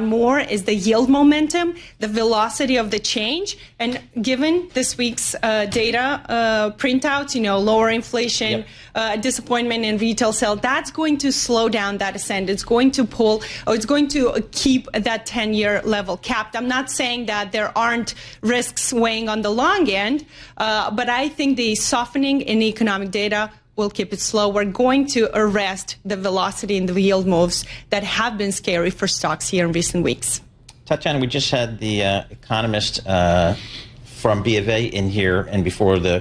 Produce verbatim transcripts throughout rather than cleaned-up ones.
more is the yield momentum, the velocity of the change. And given this week's uh, data uh, printouts, you know, lower inflation, yep. uh, disappointment in retail sales, that's going to slow down that ascent. It's going to pull, or it's going to keep that ten-year level capped. I'm not saying that there aren't risks weighing on the long end, uh, but I think the softening in economic data will keep it slow. We're going to arrest the velocity in the yield moves that have been scary for stocks here in recent weeks. Tatiana, we just had the uh, economist uh, from B of A in here, and before the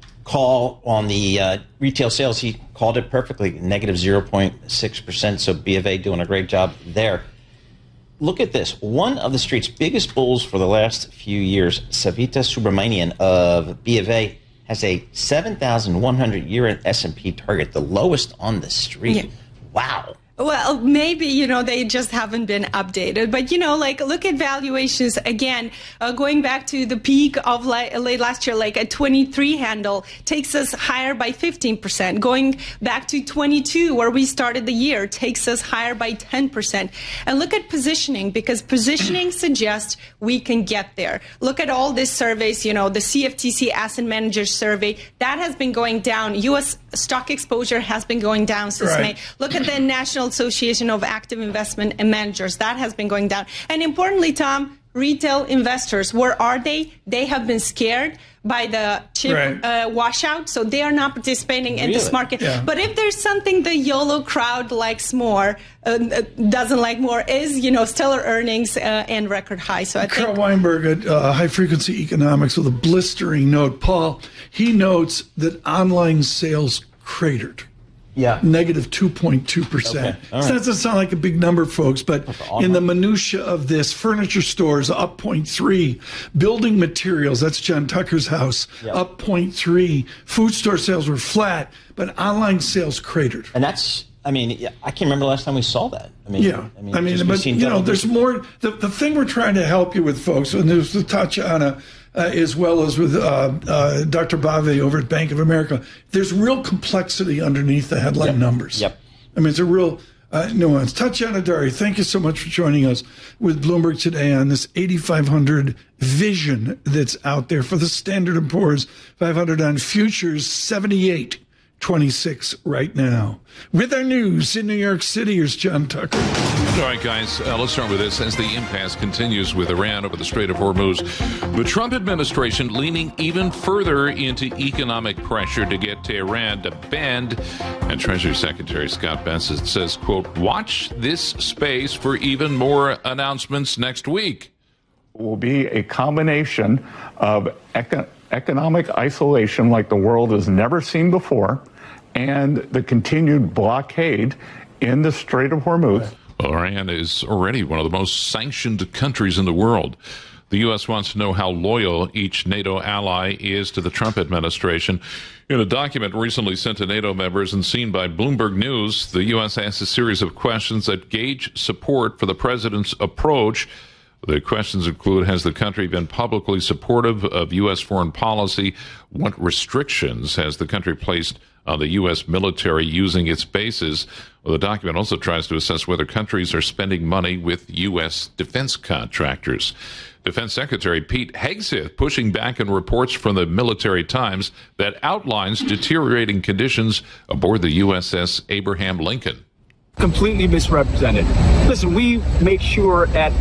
call on the uh, retail sales, he called it perfectly, negative zero point six percent, so B of A doing a great job there. Look at this. One of the street's biggest bulls for the last few years, Savita Subramanian of B of A, has a seven thousand one hundred year S and P target, the lowest on the street. Yeah. Wow. Well, maybe, you know, they just haven't been updated. But, you know, like, look at valuations again, uh, going back to the peak of li- late last year, like a twenty-three handle takes us higher by fifteen percent. Going back to twenty-two, where we started the year, takes us higher by ten percent. And look at positioning, because positioning suggests we can get there. Look at all these surveys, you know, the C F T C Asset Managers Survey, that has been going down. U S stock exposure has been going down since right. May. Look at the National Association of Active Investment and Managers. That has been going down. And importantly, Tom, retail investors, where are they? They have been scared by the chip right. uh, washout, so they are not participating in really? this market. Yeah. But if there's something the YOLO crowd likes more, uh, doesn't like more, is, you know, stellar earnings uh, and record high. So I Carl think Weinberg at uh, High Frequency Economics with a blistering note. Paul, he notes that online sales cratered. Yeah. Negative two point two percent. Okay. Right. So that doesn't sound like a big number, folks, but awesome. In the minutia of this, furniture stores up zero point three, building materials, that's John Tucker's house, yep. up zero point three, food store sales were flat, but online sales cratered. And that's, I mean, I can't remember the last time we saw that. I mean, yeah. I mean, I mean just, but, you know, there's more. The, the thing we're trying to help you with, folks, and there's the Tatiana, Uh, as well as with uh, uh, Doctor Bave over at Bank of America, there's real complexity underneath the headline yep. numbers. Yep. I mean, it's a real uh, nuance. Tatiana Dari, thank you so much for joining us with Bloomberg today on this eighty-five hundred vision that's out there for the Standard and Poor's five hundred on futures, seventy-eight twenty-six right now. With our news in New York City, here's John Tucker. All right, guys, uh, let's start with this. As the impasse continues with Iran over the Strait of Hormuz, the Trump administration leaning even further into economic pressure to get Tehran to bend. And Treasury Secretary Scott Bessent says, quote, watch this space for even more announcements next week. Will be a combination of eco- economic isolation like the world has never seen before and the continued blockade in the Strait of Hormuz. Iran is already one of the most sanctioned countries in the world. The U S wants to know how loyal each NATO ally is to the Trump administration. In a document recently sent to NATO members and seen by Bloomberg News, the U S asked a series of questions that gauge support for the president's approach. The questions include, has the country been publicly supportive of U S foreign policy? What restrictions has the country placed on the U S military using its bases? Well, the document also tries to assess whether countries are spending money with U S defense contractors. Defense Secretary Pete Hegseth pushing back on reports from the Military Times that outlines deteriorating conditions aboard the U S S Abraham Lincoln. Completely misrepresented. Listen, we make sure that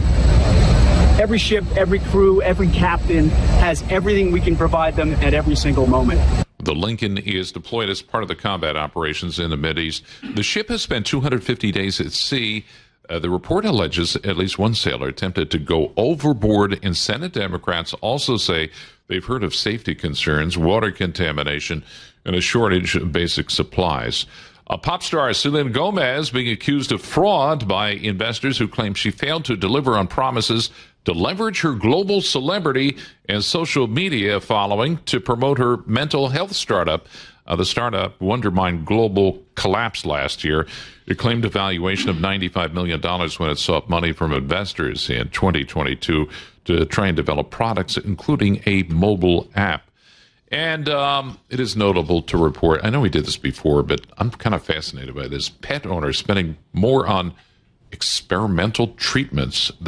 every ship, every crew, every captain has everything we can provide them at every single moment. The Lincoln is deployed as part of the combat operations in the Mideast. The ship has spent two hundred fifty days at sea. Uh, the report alleges at least one sailor attempted to go overboard, and Senate Democrats also say they've heard of safety concerns, water contamination, and a shortage of basic supplies. A pop star, Selena Gomez, being accused of fraud by investors who claim she failed to deliver on promises to leverage her global celebrity and social media following to promote her mental health startup. Uh, the startup, Wondermind Global, collapsed last year. It claimed a valuation of ninety-five million dollars when it sought money from investors in twenty twenty-two to try and develop products, including a mobile app. And um, it is notable to report, I know we did this before, but I'm kind of fascinated by this. Pet owners spending more on experimental treatments